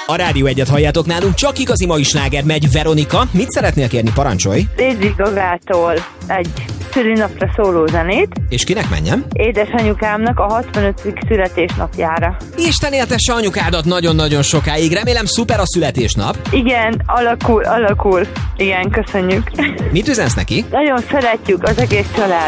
A Rádió Egyet halljátok nálunk, csak igazi mai sláger megy. Veronika, mit szeretnél kérni, parancsolj? Lady Gagától egy szülinapra szóló zenét. És kinek menjem? Édesanyukámnak a 65. születésnapjára. Isten éltesse anyukádat nagyon-nagyon sokáig. Remélem szuper a születésnap. Igen, alakul. Igen, köszönjük. Mit üzensz neki? Nagyon szeretjük az egész család.